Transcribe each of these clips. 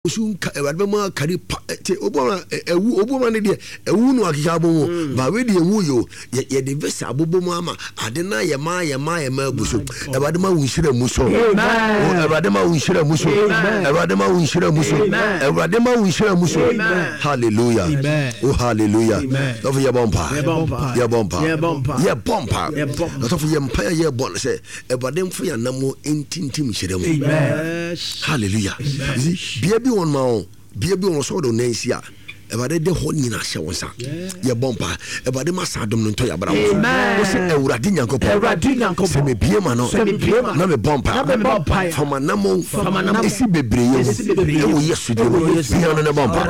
Ebadema kari oboma ne de ewu no akikabo ba we de ewu yo ye de vesa abobomo ama ade na ye ma aguso ebadema wunhire muso ebadema wunhire muso ebadema wunhire muso ebadema wunhire muso hallelujah oh hallelujah of your bompa ye bompa not of your empire ye bon say ebadem fo ya namo entintim hiremu hallelujah baby one ma baby one so do nansia ebade de ho nyina hye wonsa ye bompa ebade masadom no to ya bra wo se ewurade nyankopon se me bie ma no na me bompa fama namo esi bebre ye e wo yesu de bia no bompa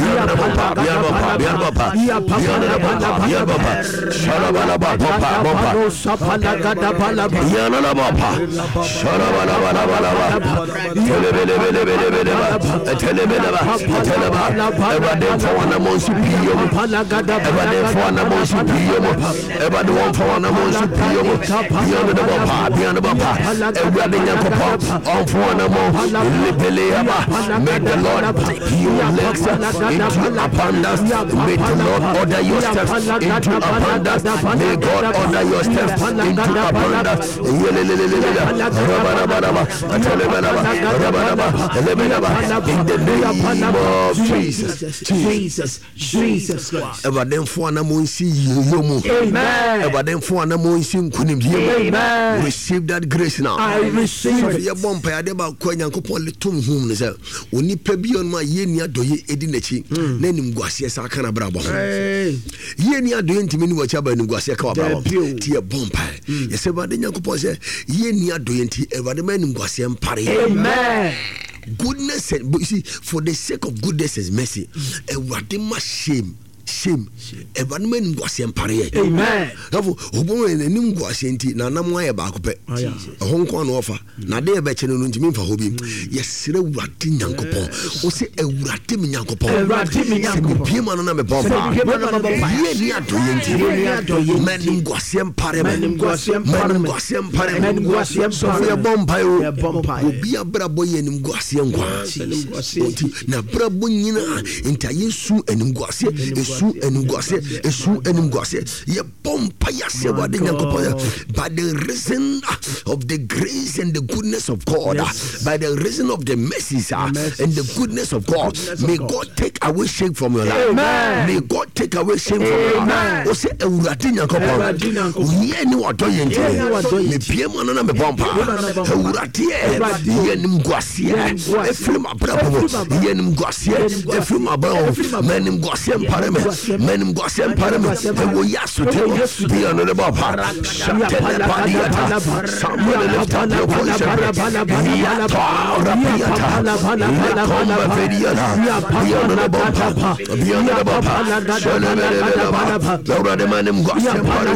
shalabala bompa sapala gada bala bia no bompa shalabala telebele Wana monsi piyomo ebade fwana monsi piyomo ebade won fwana monsi piyomo biyano de baba ebade nyakopo on fwana mo lebele aba may the Lord take your legs into abundance may the Lord order your steps into abundance may God order your steps into abundance in the name of Jesus Christ. Ebadem fo na mo nsi yomo. Amen. Ebadem fo na mo nsi nkunim yomo. Amen. Receive that grace now. I receive it. Ye bompa ya de ba ko Nyankopon letum hum ne say oni pa bi on ma ye ni adoye edi nachi na nim guase sa aka na bra bo. Ye ni adoye ntimi ni wacha ba nim guase ka bra bo. Ti ye bompa. Ye se ba de Nyankopon say ye ni adoye nti ebadem nim guase mpare. Amen. Goodness and you see, for the sake of goodness and mercy, a wadima shame. Evanman was empire. Amen. Obo en nim guasenti na namwa ye ba kope. Hong Kong offer. Na de be chene no ntimi fa hobi. Yesere wurade nyankopon. O se ewurade mi nyankopon. Ewurade mi nyankopon. Bi ma no na me bomba. Ye ni adoye nti. Menim guase empire. Menim guase empire. So for bomba yo. Obi abra boye nim guase nkwa. Na bra bo nyina enta Yesu enim guase. Esu enim guase ye bompa ya se wade nyankopon by the reason of the grace and the goodness of God, by the reason of the mercies and the goodness of God, may God take away shame from your life. Amen. May God take away shame from your life. O se ewurade nyankopon ye ni wato ye nti me pie mo na me bompa ewurade ye enim guase efrim abrabo ye enim guase efrim abrabo menim guase empare menim guase empare me wo yaso te be on the baba shatele paliata someone lift up your voice ya rapiata la veriata be on the baba Laura de manim guase empare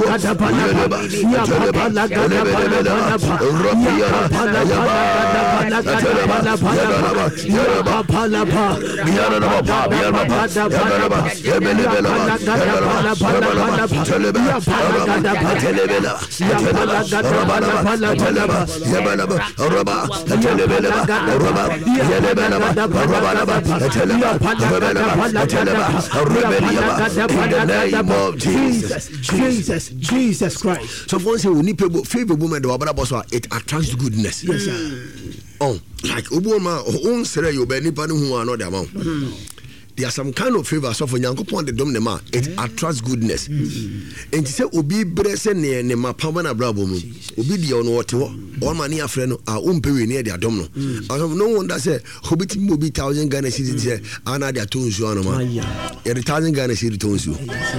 Jesus Christ. So for say we need favor woman the wabra boss it attracts goodness. Yes sir. Oh, like oboma on sere you be nipa no hu another amount. There are some kind of favors of Nyankopon the dom ne ma it attracts goodness. And say obi brese ne ma pama na brabo mu. Obi de ono wote ho. All mani afre no a umpewe ne de adom no. No wonder say obi ti mo bi 1000 Ghana cedis say ana de atonsu anu ma. E 1000 Ghana cedis tonsu.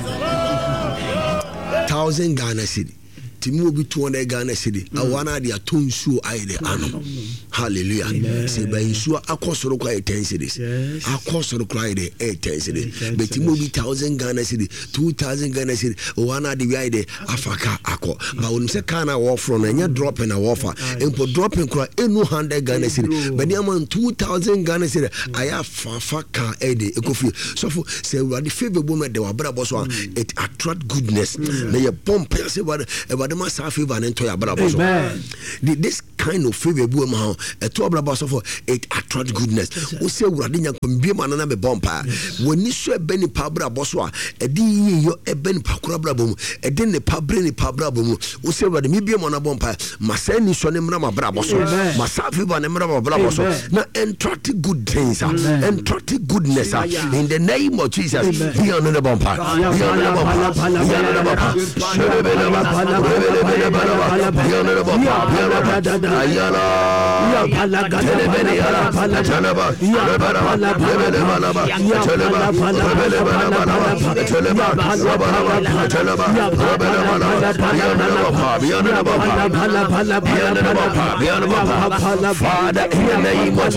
1000 Ghana cedis. Timu bi 200 Ghana cedi awana dia tonsuo aide ano hallelujah se ba nsuo akosoro kwa 10 cedis akosoro kwa aide 10 cedis but timu bi 1000 Ghana cedi 2000 Ghana cedi awana dia aide afaka ako ba wonu se kana wo from na nya drop na wo fa empo dropping kwa enu 100 Ghana cedi but dia man 2000 Ghana cedi aya faka aide ekofi so for se we the favorable me de wa bra boss one it attract goodness na ye pomp se wa the massive favor and to your brother. This kind of favor bu ma eto abraba so for it attract goodness wo say urade nyankopon bi ma na me bompa woni so ebe ni pa brabo so a edi yiyo ebe ni pa kura brabo mu edi ne pa bre ni pa brabo mu wo say urade mi bi ma na bompa ma say ni so ne mra ma brabo so ma sa favor ne mra ma brabo so na attract good things attract goodness in the name of Jesus. Be on the bompa be on the bompa be on the bompa Father, in the name of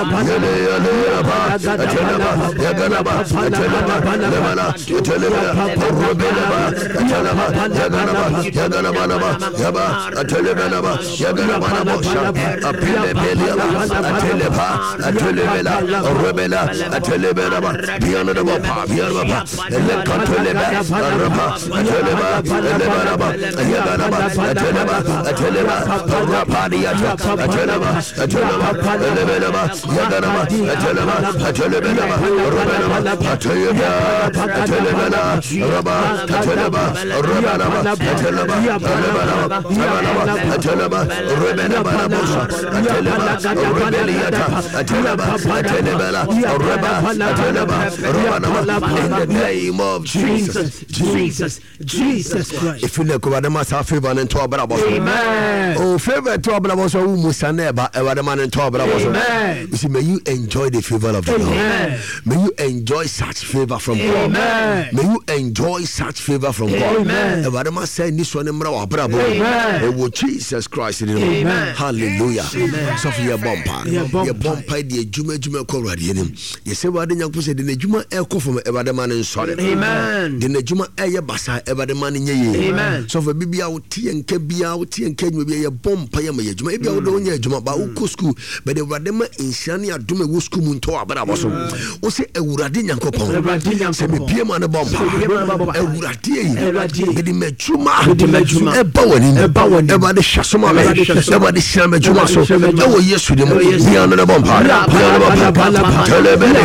Jesus Christ. If you look over the mass favor and to about oh favor to about musaneba the man and to about you see, may you enjoy the favor of the Lord. May you enjoy such favor from God. May you enjoy such favor from God. About the man say this one brabo Jesus Christ. Hallelujah. So for your bumper the juma ko radianim. You say what the say the juma e ko from about the man in sorry. Amen. The juma e basa about the man in ye. Amen. So for bibia wuti enke bia wuti enke nwe bia ye bumper ye ma ye juma e bia wo do nya juma ba wo school but the radema inshani adome wo school mu nto abara so wo say ewurade nyankopon se me bia ma ne bumper ewurade yi gidi mejuma e ba woni e ba de shasoma me e ba de shama juma so e wo yesu de mu bia no bumper telebe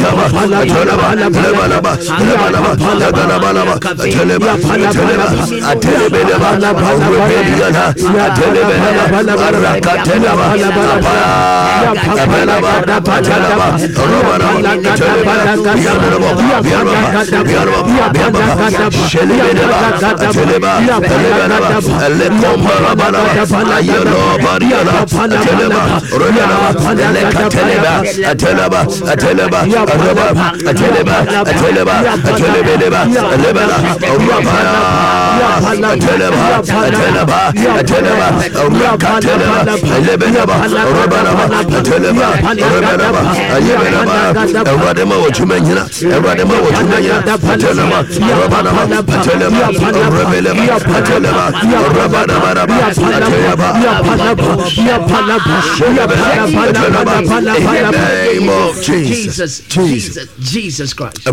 Jesus Christ.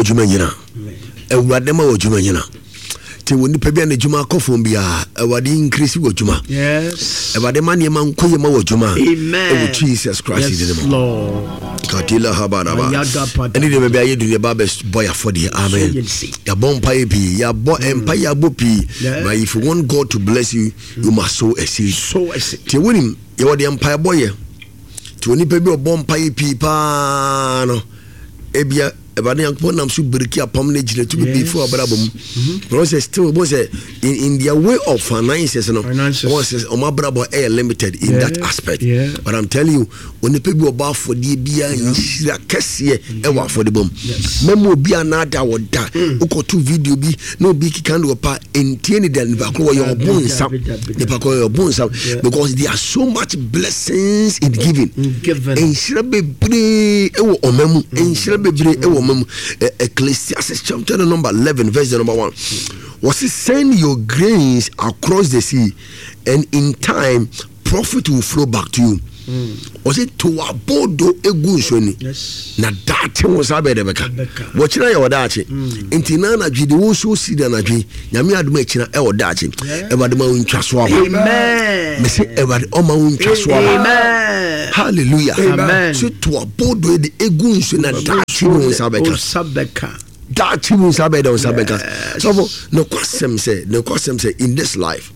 Te woni pe bia na juma kofo bia ewade increase wo juma. Yes. Ewade man ye man koye ma wo juma. Amen. Jesus Christ is the Lord. Katila habaraba. Any de bia ye do baba boy for the amen. Ya bon pay bi, ya bo empire bo pi. But if you want God to bless you, you must sow a seed. Sow a seed. Te woni ye wo the empire boy. Te woni pe bi bon pay pi pa no. Ebia Ebane yankopon nam so breki apam na gina to be before abrabom process still was in their way of finances no was o mabrabo limited in that aspect but I'm telling you when the people about for the bia yira kese e wa for the bom memo bia na da woda ukotu video bi no bi kikando opa entieni dan ba ko your bonsa the pa ko your bonsa because there are so much blessings in giving en shira bebre e wo omemu en shira bebre e wo Ecclesiastes chapter number 11 verse number 1 was it send your grains across the sea and in time profit will flow back to you. ɔse to abodo egu nsuo ni na daakye wo sa bɛde bɛka wɔkyena yɛ wɔdaakye nti na na dwede wo so si da na dwe nyame adom akyina ɛwɔ daakye ɛbade ma wo ntwa so aba mese ɛbade ɔma wo ntwa so aba hallelujah so to abodo de egu nsuo na daakye wo sa bɛka daakye wo sa bɛka so no kwasem say in this life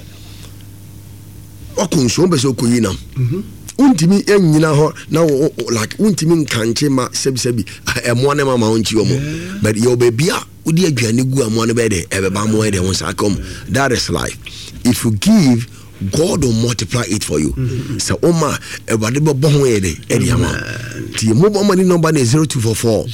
okunso be so koyinam untimi enyina ho na like untimi nkanche ma sebi emo ne mama onchi omo but yo bebia udi aduane gu amo ne be de ebeba mo e de won sakom. That is life. If you give, God will multiply it for you. So Oma everybody bo ho e de ama ti mobile money number is 0244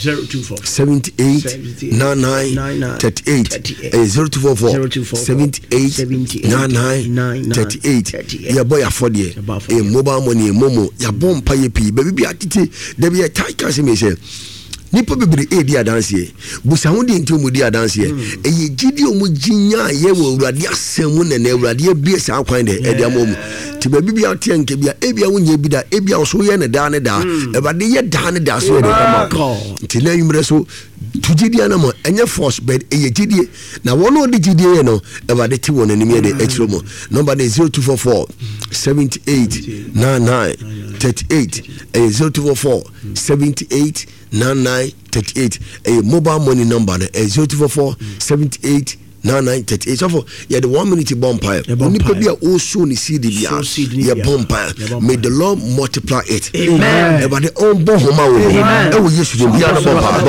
78 99 38 0244 78 99 38 ya boy afford ye mobile money momo ya bompa ye pi baby bi atiti da bi tai kan se me se nipa bibiri edi adanse busa ho de nti omudi adanse eye gidi omuginya ye wo awurade asemu na na awurade bie sa akwan de edi amom ti baby bi atia nke bia ebia wonye bi da ebia so ye ne da ne da ebade ye da ne da so de kama ti na yumre so tujidi anamo enye force but eye gidi na wono de gidi ye no ebade ti won anim ye de echiromo number is 0244 78 99 38 0244 78 9938 a mobile money number 0244 78 9938. So for the 1 minute bonfire. Only people also ni see the bonfire. May the Lord multiply it. Amen. About the own bonfire. Amen. Oh yes, you be on the bonfire.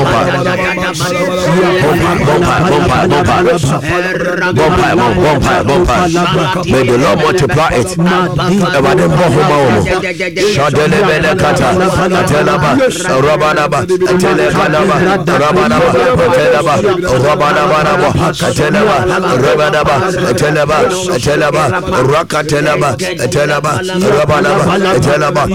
May the Lord multiply it. About the bonfire. Shadele bele kata. Telaba. Rabanaba. Telebanaba. Rabanaba. Atelaba, Rabanaba, Rakatelaba, Atelaba, Rabanaba, Atelaba,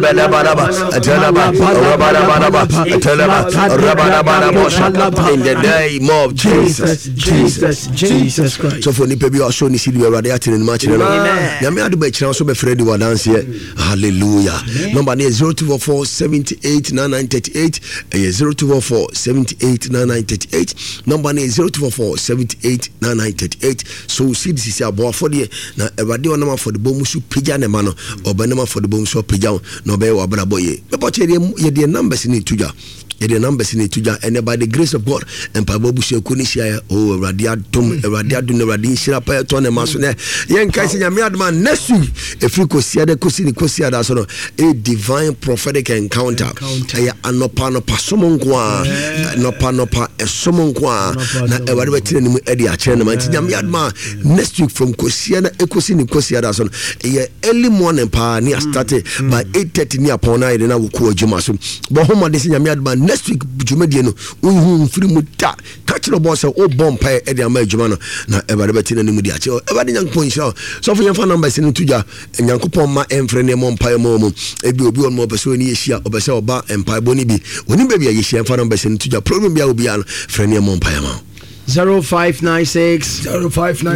in the name of Jesus Christ. So for the people show ni sidi wera dey in match na na me adu be kira so be fredi wa dance here. Hallelujah. Number is 0244 78 9938 0244 78 9938. Number is 0244 78 9938. So see this is about for the na everybody on number for the bomusu pija ne mano or banama for the bomusu pija no be wa bra boye. But ye the numbers in tuja. The numbers in tuja and by the grace of God and Pabobu Shekunisia oh radiatum radin shirapa to ne masone yen kai se nyame next week if you kosia de kosia da so no a divine prophetic encounter ya anopa no pasomon kwa nopa esomon kwa na ewade betire ni mu edi a che no man nyame adma next week from kosia na kosia da so no early morning pa ni start by 8:30 ni upon night na wo ko adwuma so bo homo de nyame adma next week jumedie no unhu mfiri mu ta catch no boss o bomb pa e de ama adwuma no na ebade betine ni mu di a che ebade nyankopon hira so for yemfa numbers ni tuja nyankopon ma emfre ne mom pa e mo ebi obi on mo beso ni yehia obese oba empa boni bi oni be bia yehia emfa numbers ni tuja problem bia obi an fre ne mom pa e ma 0596 11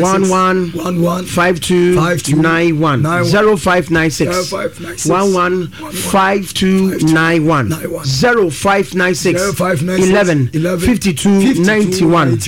5291 0596 11 5291 0596 11 5291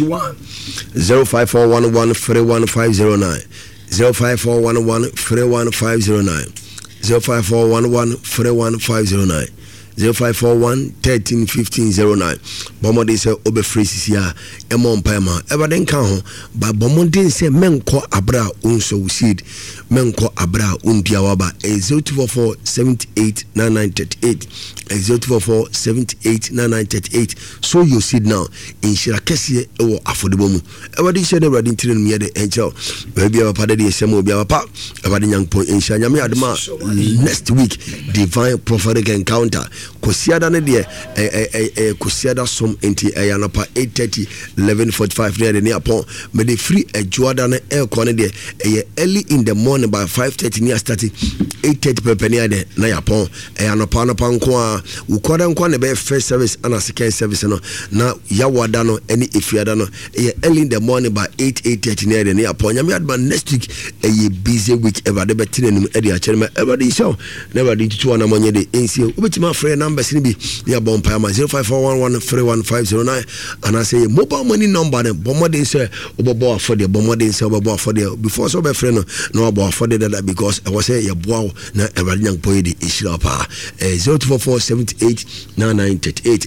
05411 31509 05411 31509 05411 31509 0541 13 15 09. Bomode say obe phrases ya emon paima everden kan ho ba bomode say menko abra unso seed menko abra undia waba 0244 78 9938 0244 78 9938. So you seed now in shirakese ewo affordable mu everden say the radin trin me de angel baby papa de semo bia papa everden yankpo insha nyame adema next week divine prophetic encounter kosiada ne de kosiada som enti anapa 8:30 11:45 ne apon me de free adwoada ne ekone de early in the morning by 5:30 near starting 8:30 pepenia de na yapon anapa nko a ukoda nko na be first service and a second service no na yawada no any efiada no early in the morning by 8:30 near de na yapon nyame adba next week busy week ever de betinenum e de a everybody show never did to one among the NCO. Ubetima friend numbers in be near Bompama 0541131509 and I say mobile money number and Bomodin say Obo for the Bomodin say Obo for the before so be friend no about for that because I was say your bow na ever young boy the issue of 0244789938